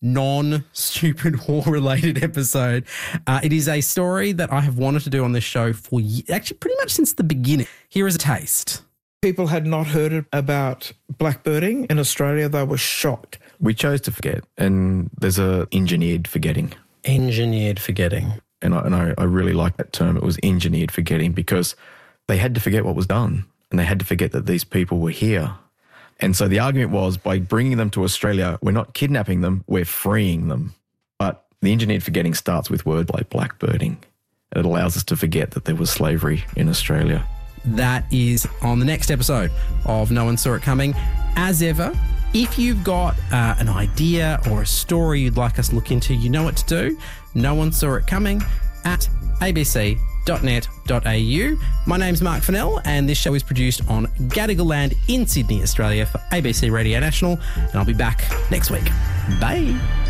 non-stupid war-related episode. It is a story that I have wanted to do on this show for actually pretty much since the beginning. Here is a taste. People had not heard about blackbirding in Australia. They were shocked. We chose to forget, and there's a engineered forgetting. Engineered forgetting. And I really like that term. It was engineered forgetting because they had to forget what was done, and they had to forget that these people were here. And so the argument was, by bringing them to Australia, we're not kidnapping them, we're freeing them. But the engineered forgetting starts with words like blackbirding. It allows us to forget that there was slavery in Australia. That is on the next episode of No One Saw It Coming. As ever, if you've got an idea or a story you'd like us to look into, you know what to do. No One Saw It Coming at abc.net.au. My name's Mark Fennell, and this show is produced on Gadigal land in Sydney, Australia for ABC Radio National, and I'll be back next week. Bye.